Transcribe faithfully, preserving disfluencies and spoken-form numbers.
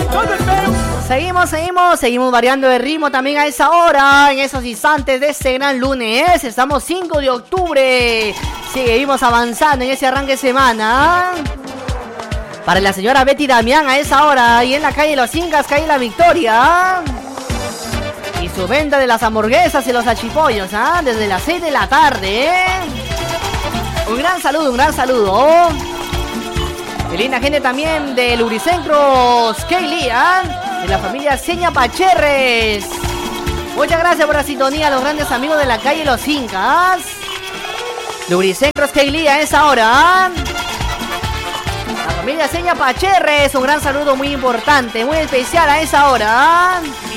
Seguimos, seguimos, seguimos variando de ritmo también a esa hora, en esos instantes de este gran lunes. Estamos cinco de octubre. Seguimos avanzando en ese arranque de semana. Para la señora Betty Damián a esa hora, y en la calle Los Incas, calle La Victoria. Y su venta de las hamburguesas y los achipollos, ¿ah? Desde las seis de la tarde, ¿eh? Un gran saludo, un gran saludo. Y linda gente también de Lubricentros Kaylee, ¿ah? De la familia Seña Pacherres. Muchas gracias por la sintonía a los grandes amigos de la calle Los Incas. Lubricentros Kaylee a esa hora. La familia Seña Pacherres, un gran saludo muy importante, muy especial a esa hora.